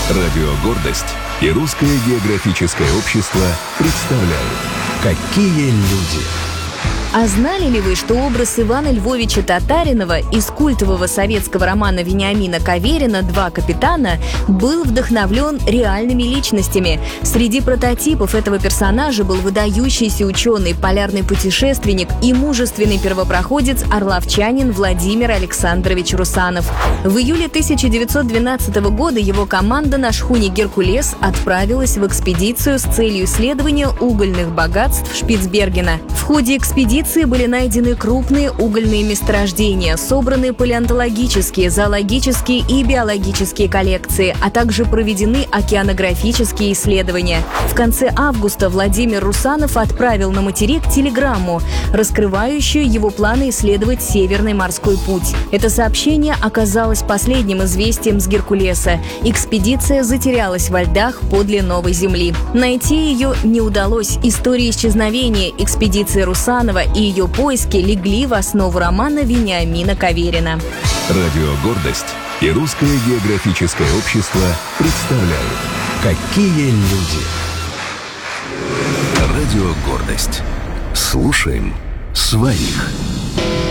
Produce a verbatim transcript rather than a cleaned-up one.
Радио «Гордость» и Русское географическое общество представляют «Какие люди». А знали ли вы, что образ Ивана Львовича Татаринова из культового советского романа Вениамина Каверина «Два капитана» был вдохновлен реальными личностями? Среди прототипов этого персонажа был выдающийся ученый, полярный путешественник и мужественный первопроходец орловчанин Владимир Александрович Русанов. В июле тысяча девятьсот двенадцатого года его команда на шхуне «Геркулес» отправилась в экспедицию с целью исследования угольных богатств Шпицбергена. В ходе экспедиции были найдены крупные угольные месторождения, собраны палеонтологические, зоологические и биологические коллекции, а также проведены океанографические исследования. В конце августа Владимир Русанов отправил на материк телеграмму, раскрывающую его планы исследовать Северный морской путь. Это сообщение оказалось последним известием с Геркулеса. Экспедиция затерялась во льдах подле Новой Земли. Найти ее не удалось. История исчезновения экспедиции Русанова и ее поиски легли в основу романа Вениамина Каверина. Радио «Гордость» и Русское географическое общество представляют «Какие люди». Радио «Гордость». Слушаем своих.